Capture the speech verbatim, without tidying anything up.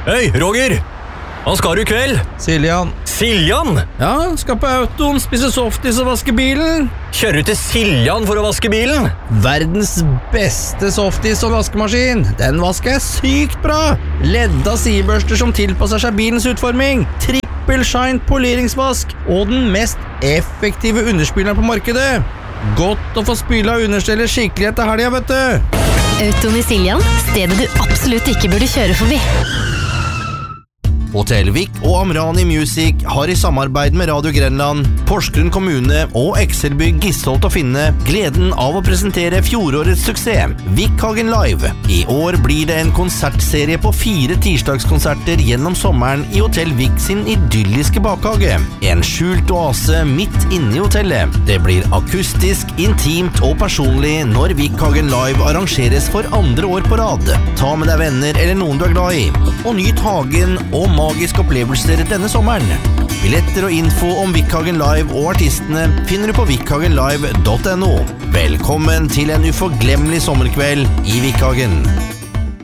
Hei, Roger! Hva skal du I kveld? Siljan. Siljan? Ja, skal på autoen, spise softis og vaske bilen. Kjører du til Siljan for å vaske bilen? Verdens beste softis og vaskemaskin. Den vasker jeg sykt bra. Ledda sidebørster som tilpasser seg bilens utforming. Trippel shine poleringsvask. Og den mest effektive underspilleren på markedet. Godt å få spyla understeller skikkelig etter helga, vet du. Autoen I Siljan, stedet du absolutt ikke burde kjøre forbi. Hotel Vik og Amrani Music har I samarbeid med Radio Grenland, Porsgrunn kommune og Excelbygg Gisholt og Finne gleden av å presentere fjorårets suksess, Vikhagen Live. I år blir det en konsertserie på fire tirsdagskonserter gjennom sommeren I Hotel Vik sin idylliske bakhage. En skjult oase midt inne I hotellet. Det blir akustisk, intimt og personlig når Vikhagen Live arrangeres for andre år på rad. Ta med deg venner eller noen du er glad I, og nyt hagen og magiske opplevelser denne sommeren. Billetter og info om Vikhagen Live og artistene finner du på vikhagen live punktum no. Velkommen til en uforglemmelig sommerkveld I Vikhagen.